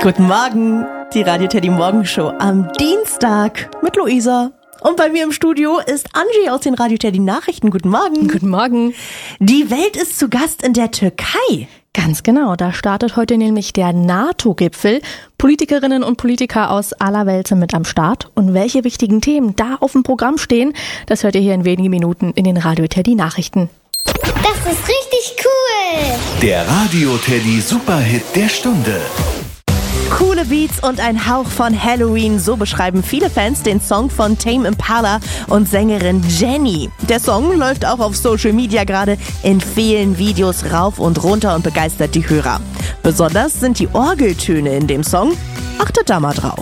Guten Morgen, die Radio Teddy Morgenshow am Dienstag mit Luisa. Und bei mir im Studio ist Angie aus den Radio Teddy Nachrichten. Guten Morgen. Guten Morgen. Die Welt ist zu Gast in der Türkei. Ganz genau, da startet heute nämlich der NATO-Gipfel. Politikerinnen und Politiker aus aller Welt sind mit am Start. Und welche wichtigen Themen da auf dem Programm stehen, das hört ihr hier in wenigen Minuten in den Radio Teddy Nachrichten. Das ist richtig cool! Der Radio Teddy Superhit der Stunde. Coole Beats und ein Hauch von Halloween, so beschreiben viele Fans den Song von Tame Impala und Sängerin Jenny. Der Song läuft auch auf Social Media gerade in vielen Videos rauf und runter und begeistert die Hörer. Besonders sind die Orgeltöne in dem Song. Achtet da mal drauf.